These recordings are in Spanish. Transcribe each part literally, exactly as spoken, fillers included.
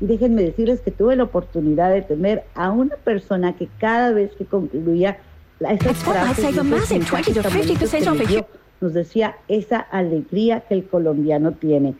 Y déjenme decirles que tuve la oportunidad de tener a una persona que cada vez que concluía esas frases, esos mensajes tan bonitos que nos dio, nos decía esa alegría que el colombiano tiene.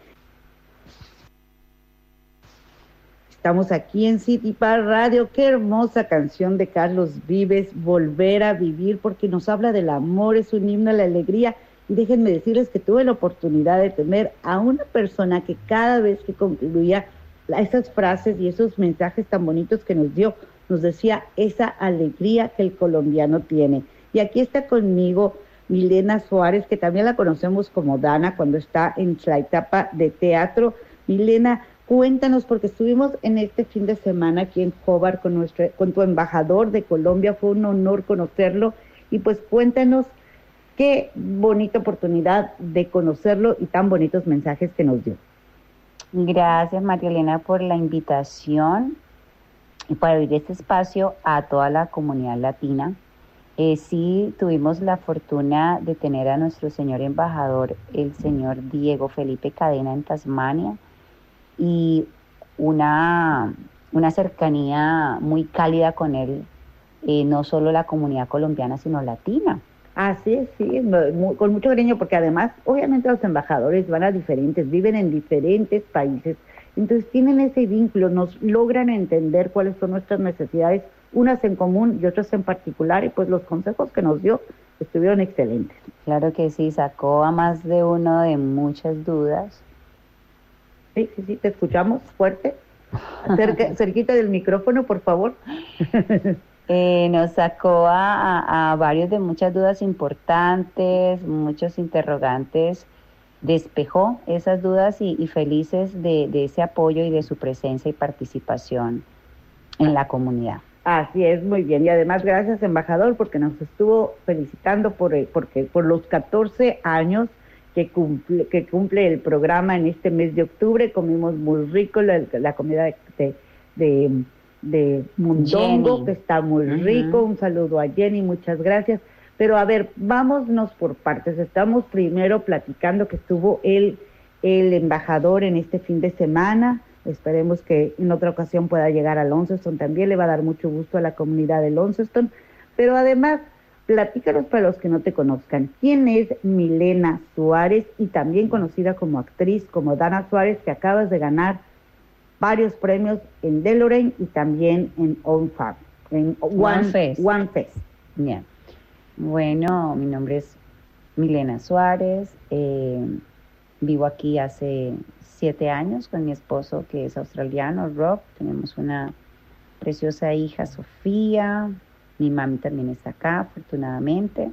Estamos aquí en City Park Radio. Qué hermosa canción de Carlos Vives, Volver a Vivir, porque nos habla del amor, es un himno a la alegría. Y déjenme decirles que tuve la oportunidad de tener a una persona que cada vez que concluía esas frases y esos mensajes tan bonitos que nos dio, nos decía esa alegría que el colombiano tiene. Y aquí está conmigo Milena Suárez, que también la conocemos como Dana cuando está en la etapa de teatro. Milena, cuéntanos, porque estuvimos en este fin de semana aquí en Hobart con, nuestro, con tu embajador de Colombia, fue un honor conocerlo, y pues cuéntanos qué bonita oportunidad de conocerlo y tan bonitos mensajes que nos dio. Gracias, María Elena, por la invitación y para abrir este espacio a toda la comunidad latina. Eh, sí, tuvimos la fortuna de tener a nuestro señor embajador, el señor Diego Felipe Cadena, en Tasmania, y una, una cercanía muy cálida con él, eh, no solo la comunidad colombiana, sino latina. Así es, sí, muy, con mucho cariño, porque además, obviamente los embajadores van a diferentes, viven en diferentes países, entonces tienen ese vínculo, nos logran entender cuáles son nuestras necesidades, unas en común y otras en particular, y pues los consejos que nos dio estuvieron excelentes. Claro que sí, sacó a más de uno de muchas dudas. Sí, sí, sí, te escuchamos fuerte, cerca, cerquita del micrófono, por favor. Eh, nos sacó a, a, a varios de muchas dudas importantes, muchos interrogantes, despejó esas dudas y, y felices de, de ese apoyo y de su presencia y participación en la comunidad. Así es, muy bien. Y además, gracias, embajador, porque nos estuvo felicitando por, porque, por los catorce años que cumple, que cumple el programa en este mes de octubre. Comimos muy rico la, la comida de... de, de de mondongo, Jenny, que está muy uh-huh. rico. Un saludo a Jenny, muchas gracias. Pero a ver, vámonos por partes. Estamos primero platicando que estuvo el, el embajador en este fin de semana. Esperemos que en otra ocasión pueda llegar a Launceston también. Le va a dar mucho gusto a la comunidad de Launceston. Pero además, platícanos para los que no te conozcan. ¿Quién es Milena Suárez? Y también conocida como actriz, como Dana Suárez, que acabas de ganar varios premios en DeLorean y también en On Farm, en One, One Fest. One Fest. Yeah. Bueno, mi nombre es Milena Suárez, eh, vivo aquí hace siete años con mi esposo, que es australiano, Rob. Tenemos una preciosa hija, Sofía. Mi mami también está acá, afortunadamente.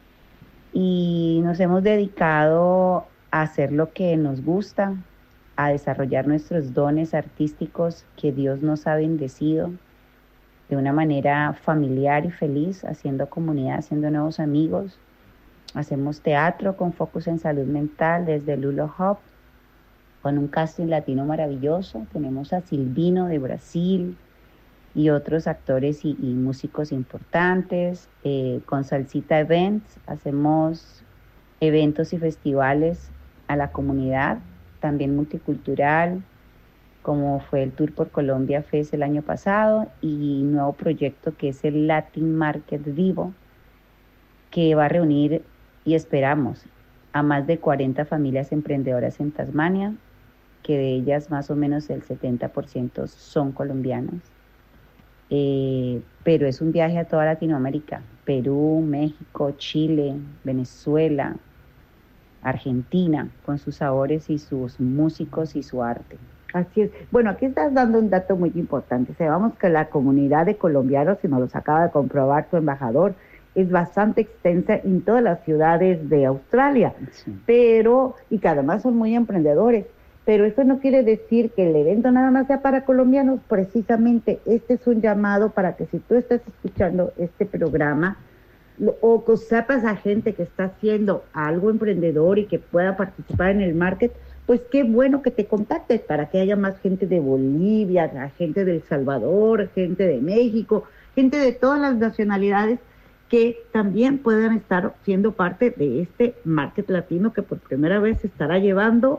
Y nos hemos dedicado a hacer lo que nos gusta, a desarrollar nuestros dones artísticos que Dios nos ha bendecido de una manera familiar y feliz, haciendo comunidad, haciendo nuevos amigos. Hacemos teatro con focus en salud mental desde Lulo Hub, con un casting latino maravilloso. Tenemos a Silvino de Brasil y otros actores y, y músicos importantes. Eh, con Salsita Events hacemos eventos y festivales a la comunidad, también multicultural, como fue el Tour por Colombia Fest el año pasado, y nuevo proyecto que es el Latin Market Vivo, que va a reunir, y esperamos, a más de cuarenta familias emprendedoras en Tasmania, que de ellas más o menos el setenta por ciento son colombianas. Eh, pero es un viaje a toda Latinoamérica: Perú, México, Chile, Venezuela, Argentina, con sus sabores y sus músicos y su arte. Así es. Bueno, aquí estás dando un dato muy importante. Sabemos que la comunidad de colombianos, y nos los acaba de comprobar tu embajador, es bastante extensa en todas las ciudades de Australia, sí. pero, y que además son muy emprendedores, pero eso no quiere decir que el evento nada más sea para colombianos. Precisamente este es un llamado para que si tú estás escuchando este programa, o que sepas a gente que está haciendo algo emprendedor y que pueda participar en el market, pues qué bueno que te contactes para que haya más gente de Bolivia, gente de El Salvador, gente de México, gente de todas las nacionalidades que también puedan estar siendo parte de este market latino que por primera vez se estará llevando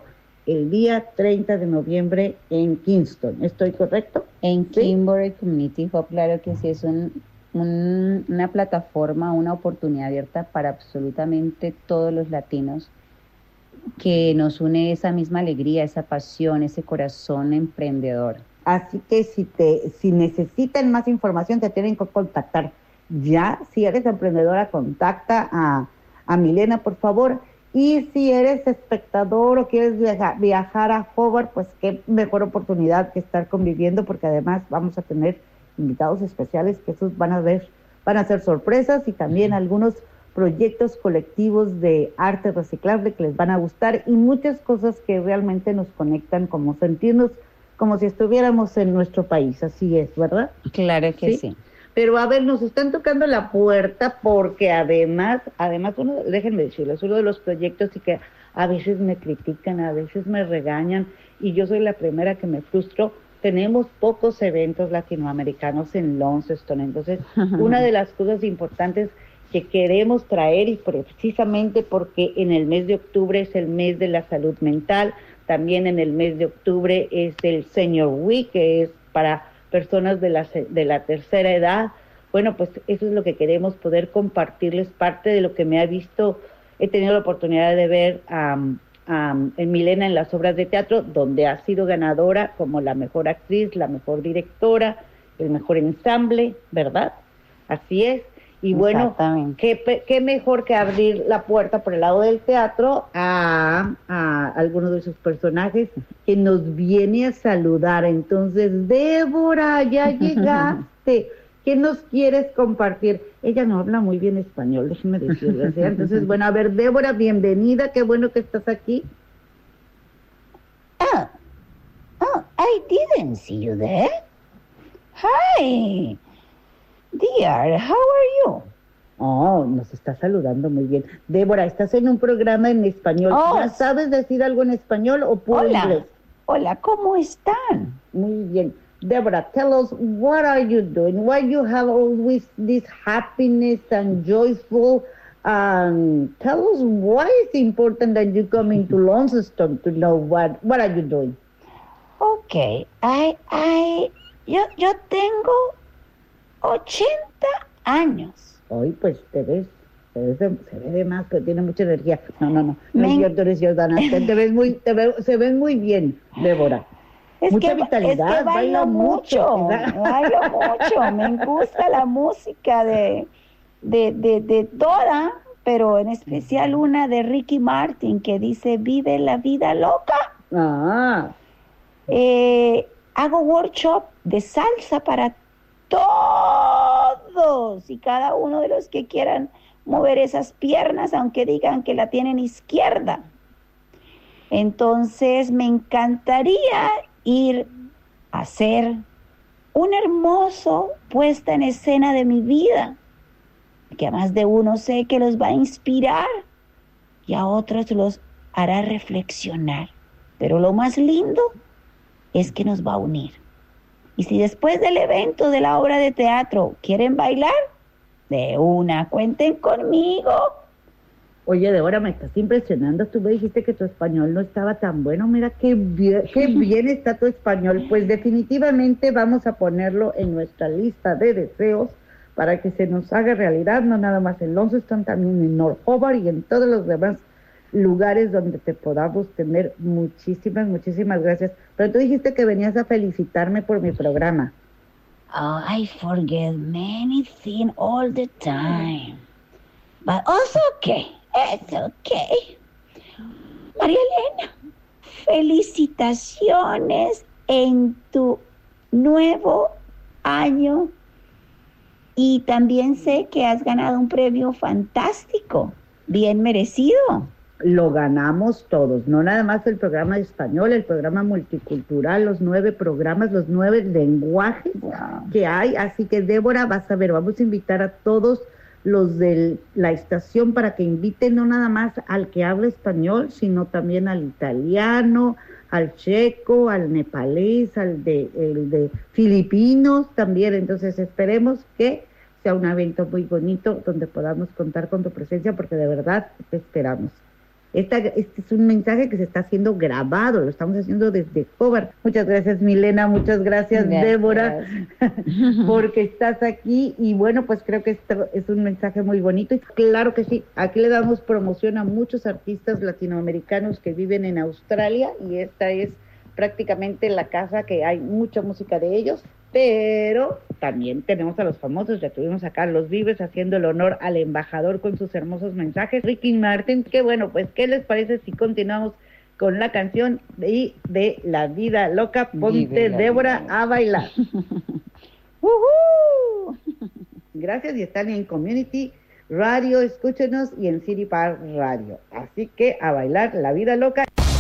el día treinta de noviembre en Kingston. ¿Estoy correcto? En ¿Sí? Kimberly Community Hub, claro que sí, es un, un, una plataforma, una oportunidad abierta para absolutamente todos los latinos, que nos une esa misma alegría, esa pasión, ese corazón emprendedor. Así que si te, si necesitan más información, te tienen que contactar ya. Si eres emprendedora, contacta a, a Milena, por favor. Y si eres espectador o quieres viajar, viajar a Hobart, pues qué mejor oportunidad que estar conviviendo, porque además vamos a tener invitados especiales, que esos van a ver, van a ser sorpresas, y también algunos proyectos colectivos de arte reciclable que les van a gustar, y muchas cosas que realmente nos conectan, como sentirnos como si estuviéramos en nuestro país. Así es, ¿verdad? Claro que sí. sí. Pero a ver, nos están tocando la puerta, porque además, además uno, déjenme decirles, es uno de los proyectos y que a veces me critican, a veces me regañan, y yo soy la primera que me frustro. Tenemos pocos eventos latinoamericanos en Launceston, entonces una de las cosas importantes que queremos traer, y precisamente porque en el mes de octubre es el mes de la salud mental, también en el mes de octubre es el Senior Week, que es para personas de la, de la tercera edad. Bueno, pues eso es lo que queremos, poder compartirles parte de lo que me ha visto, he tenido la oportunidad de ver um, um, en Milena en las obras de teatro, donde ha sido ganadora como la mejor actriz, la mejor directora, el mejor ensamble, ¿verdad? Así es. Y bueno, ¿qué, qué mejor que abrir la puerta por el lado del teatro a, a algunos de sus personajes que nos viene a saludar. Entonces, Débora, ya llegaste. ¿Qué nos quieres compartir? Ella no habla muy bien español, déjeme decirles. ¿eh? Entonces, bueno, a ver, Débora, bienvenida. Qué bueno que estás aquí. Oh, oh, I didn't see you there. Hi. Dear, how are you? Oh, nos está saludando muy bien. Débora, estás en un programa en español. Oh, ¿Ya sabes decir algo en español o puro hola. inglés? Hola, ¿cómo están? Muy bien. Débora, tell us, what are you doing? Why you have always this happiness and joyful? Um, tell us why it's important that you come into Launceston to know what, what are you doing? Okay, I, I, yo, yo tengo ochenta años. Hoy pues te ves, te ves de, se ve de más, pero tiene mucha energía. No, no, no, no Me... es cierto, eres Jordana, te, te ves muy, te ve, se ven muy bien, Débora. Es mucha que, vitalidad, es que bailo baila mucho, mucho, bailo mucho, me gusta la música de, de, de, de toda, pero en especial una de Ricky Martin que dice, vive la vida loca. Ah. Eh, hago workshop de salsa para todos y cada uno de los que quieran mover esas piernas, aunque digan que la tienen izquierda. Entonces me encantaría ir a hacer un hermoso puesta en escena de mi vida, que a más de uno sé que los va a inspirar y a otros los hará reflexionar. Pero lo más lindo es que nos va a unir. Y si después del evento de la obra de teatro quieren bailar, de una, cuenten conmigo. Oye, Débora, me estás impresionando. Tú me dijiste que tu español no estaba tan bueno. Mira qué bien, qué bien está tu español. Pues definitivamente vamos a ponerlo en nuestra lista de deseos para que se nos haga realidad, no nada más en Launceston, también en North Hobart y en todos los demás lugares donde te podamos tener. Muchísimas, muchísimas gracias. Pero tú dijiste que venías a felicitarme por mi programa. Oh, I forget many things all the time. But it's okay. It's okay. María Elena, felicitaciones en tu nuevo año. Y también sé que has ganado un premio fantástico, bien merecido. Lo ganamos todos, no nada más el programa de español, el programa multicultural, los nueve programas, los nueve lenguajes wow. que hay. Así que, Débora, vas a ver, vamos a invitar a todos los de la estación para que inviten no nada más al que habla español, sino también al italiano, al checo, al nepalés, al de, el de filipinos también. Entonces esperemos que sea un evento muy bonito donde podamos contar con tu presencia, porque de verdad te esperamos. Esta, este es un mensaje que se está haciendo grabado, lo estamos haciendo desde Hobart. Muchas gracias, Milena, muchas gracias, gracias. Débora, porque estás aquí. Y bueno, pues creo que esto es un mensaje muy bonito. Y claro que sí, aquí le damos promoción a muchos artistas latinoamericanos que viven en Australia, y esta es prácticamente la casa que hay mucha música de ellos, pero también tenemos a los famosos. Ya tuvimos a Carlos Vives haciendo el honor al embajador con sus hermosos mensajes, Ricky Martin. Que bueno, pues ¿qué les parece si continuamos con la canción de, de La Vida Loca? Ponte, Débora, vida. A bailar. uh-huh. Gracias, y están en Community Radio, escúchenos, y en City Park Radio. Así que a bailar La Vida Loca.